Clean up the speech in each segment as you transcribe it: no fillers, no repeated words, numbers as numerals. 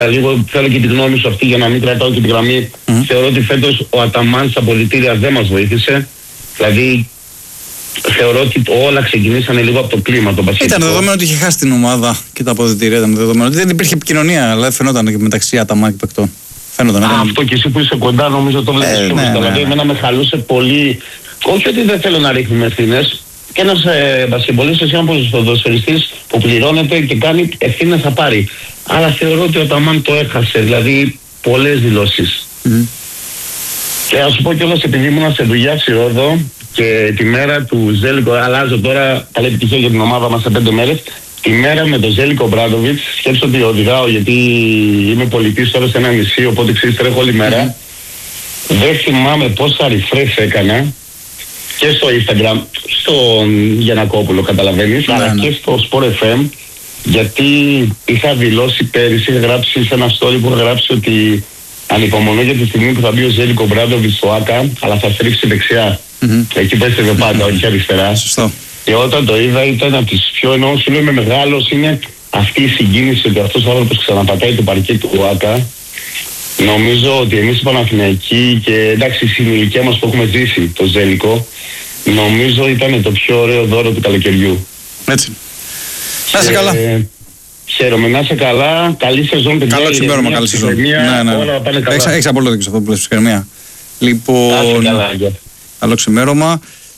λίγο θέλω και τη γνώμη σου αυτή για να μην κρατάω και τη γραμμή. Θεωρώ ότι φέτος ο Αταμάν στα αποδυτήρια δεν μας βοήθησε. Δηλαδή, θεωρώ ότι όλα ξεκινήσανε λίγο από το κλίμα. Το ήταν δεδομένο ότι είχε χάσει την ομάδα και τα αποδυτήρια. Ήταν δεδομένο ότι δεν υπήρχε επικοινωνία, αλλά φαινόταν και μεταξύ Αταμάν και παικτών. Αυτό και εσύ που είσαι κοντά, νομίζω το βλέπεις πιο μετά. Δηλαδή, εμένα με χαλούσε πολύ. Όχι ότι δεν θέλω να ρίχνουμε ευθύνες. Και ένας μπασκετμπολίστας ή ένας ποδοσφαιριστής που πληρώνεται και κάνει ευθύνες θα πάρει. Αλλά θεωρώ ότι ο Αταμάν το έχασε. Δηλαδή, πολλές δηλώσεις. Και ας σου πω κιόλας, επειδή ήμουν σε δουλειά στη Ρόδο και τη μέρα του Ζέλικο, αλλάζω τώρα, καλή επιτυχία για την ομάδα μας σε 5 μέρες. Τη μέρα με τον Ζέλικο Μπράντοβιτς, σκέψω ότι οδηγάω γιατί είμαι πολιτής τώρα σε ένα νησί, οπότε ξέρεις τρέχω όλη μέρα. Δεν θυμάμαι πόσα refresh έκανα και στο Instagram, στον Γιαννακόπουλο καταλαβαίνεις, αλλά και στο Sport FM, γιατί είχα δηλώσει πέρυσι, είχα γράψει σε ένα story που είχα γράψει ότι ανυπομονώ για τη στιγμή που θα μπει ο Ζέλικο Μπράντοβιτς στο ΆΚΑ, αλλά θα στρίψει δεξιά. Εκεί πέστευε πάντα, όχι αριστερά. Σωστό. Και όταν το είδα ήταν από τις πιο εννοώ, σου λέω είμαι μεγάλος, είναι αυτή η συγκίνηση ότι αυτός ο άνθρωπος ξαναπατάει το παρκέ του ΆΚΑ. Νομίζω ότι εμείς οι Παναθηναϊκοί και εντάξει στην ηλικία μας που έχουμε ζήσει το Ζέλικο, νομίζω ήταν το πιο ωραίο δώρο του καλοκαιριού. Έτσι. Να είσαι καλά. Χαίρομαι, να είσαι καλά. Καλή σεζόν, παιδιά. Καλό ξημέρωμα, καλή σεζόν. Όλα πάνε καλά. Έχεις απόλυτο και σε αυτό που λες, Ερμία. Λοιπόν, καλό ξημέρωμα.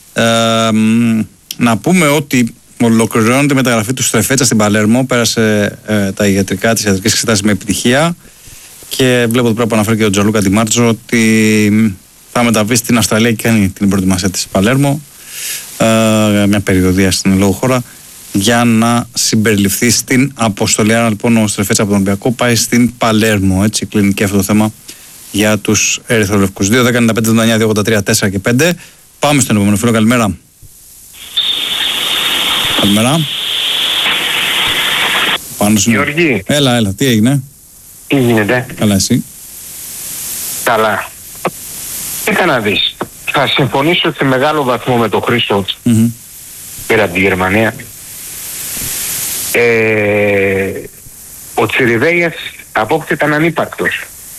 Να πούμε ότι ολοκληρώνεται η μεταγραφή του Στρεφέτσα στην Παλέρμο. Πέρασε τα ιατρικά της ιατρικής εξετάσεις με επιτυχία. Και βλέπω εδώ πέρα που αναφέρει και ο Τζαλούκα Ντιμάρτσο ότι θα μεταβεί στην Αυστραλία και κάνει την προετοιμασία της Παλέρμο. Μια περιοδία στην λόγω χώρα για να συμπεριληφθεί στην αποστολή. Άρα λοιπόν ο Στρεφέτσα από τον Ολυμπιακό πάει στην Παλέρμο. Έτσι κλείνει και αυτό το θέμα για τους ερυθρολευκούς. 2-10-95-79-283-4 και 5. Πάμε στον επόμενο φίλο. Καλημέρα. Καλημέρα. Πάνω σου. Γιώργη. Έλα, τι έγινε? Τι γίνεται? Καλά, εσύ? Καλά. Κοίτα να δεις. Θα συμφωνήσω σε μεγάλο βαθμό με τον Χρήστο πέρα από τη Γερμανία. Ο Τσιριβέιας απόψε ήταν ανύπαρκτος.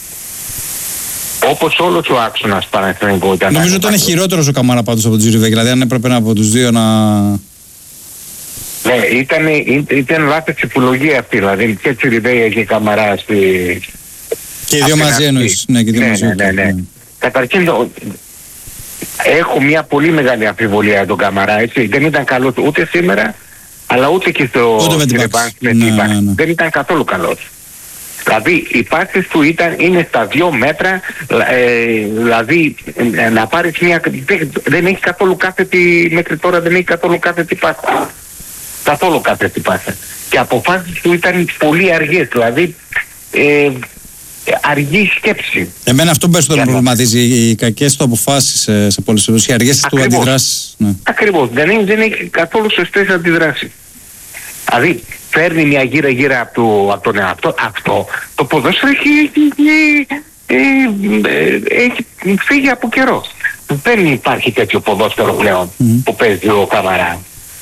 Όπως όλος ο άξονας Παναθηναϊκού ήταν. Νομίζω ότι ήταν χειρότερος ο Καμάρα πάντως από τον Τσιριβέη. Δηλαδή αν έπρεπε από τους δύο να... Ναι, ήταν λάθος ψυχολογία αυτή. Δηλαδή και Τσιριβέια και Καμαρά στη... Και οι δύο μαζί εννοείς. Ναι, και οι δύο μαζί. Ναι. Καταρχήν έχω μια πολύ μεγάλη αμφιβολία για τον Καμαρά, έτσι. Δεν ήταν καλός ούτε σήμερα, αλλά ούτε και στο Τηλεπάνς με την Πάνη. Δεν ήταν καθόλου καλός. Δηλαδή οι πάσες του είναι στα 2 μέτρα, δηλαδή να πάρεις μια... Δεν έχει καθόλου κάθετη, μέχρι τώρα δεν έχει καθόλου κάθετη πάσα. Καθόλου κάθετη πάσα. Και αποφάσεις του ήταν πολύ αργές, δηλαδή... αργή σκέψη. Εμένα αυτό πες το προβληματίζει, οι κακές του αποφάσεις σε πολλές περιπτώσεις, οι αργές του αντιδράσεις. Ναι. Ακριβώς, δεν έχει καθόλου σωστές αντιδράσεις. Δηλαδή φέρνει μια γύρα από τον εαυτό. Αυτό το ποδόσφαιρο έχει φύγει από καιρό. Δεν υπάρχει τέτοιο ποδόσφαιρο πλέον που παίζει ο Καμαρά.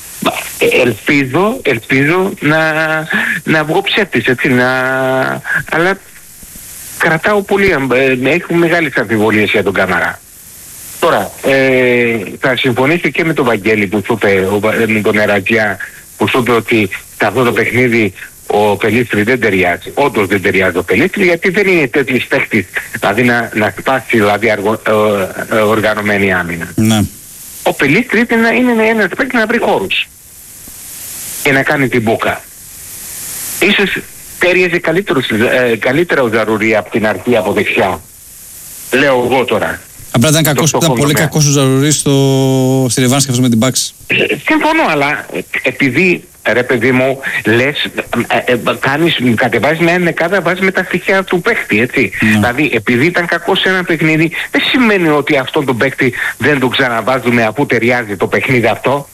Ελπίζω να βγω ψεύτης, έτσι, αλλά κρατάω πολύ, έχω μεγάλες αμφιβολίες για τον Καμαρά. Τώρα, θα συμφωνήσω και με τον Βαγγέλη που σου είπε, με τον Ερατζιά, που σου είπε ότι σε αυτό το παιχνίδι ο Πελίστρη δεν ταιριάζει. Όντως δεν ταιριάζει ο Πελίστρη, γιατί δεν είναι τέτοιος παίκτης, δηλαδή να σπάσει δηλαδή, οργανωμένη άμυνα. Ναι. Ο Πελίστρη είναι ένας παίκτης να βρει χώρους και να κάνει την μπούκα. Ίσως τέριαζε καλύτερα ο Ζαρουρί από την αρχή από δεξιά. Λέω εγώ τώρα. Απλά ήταν πολύ κακός ο Ζαρουρί στη ρεβάνς και αυτό με την Πάξη. Συμφωνώ, αλλά επειδή ρε παιδί μου λες, κατεβάζεις μια ενδεκάδα βάζει με τα στοιχεία του παίκτη, έτσι. Δηλαδή επειδή ήταν κακός σε ένα παιχνίδι δεν σημαίνει ότι αυτόν τον παίκτη δεν τον ξαναβάζουμε αφού ταιριάζει το παιχνίδι αυτό.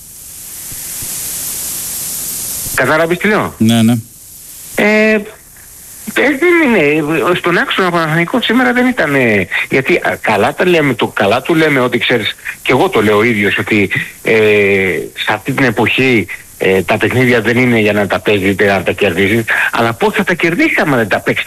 Κατάλαβες τι λέω? Ναι. Δεν είναι, στον άξονα Παναθηναϊκό σήμερα δεν ήταν, γιατί καλά του λέμε ότι ξέρεις, και εγώ το λέω ο ίδιος, ότι σε αυτή την εποχή τα παιχνίδια δεν είναι για να τα παίζεις, να τα κερδίσεις, αλλά πώς θα τα κερδίσεις άμα δεν τα παίξεις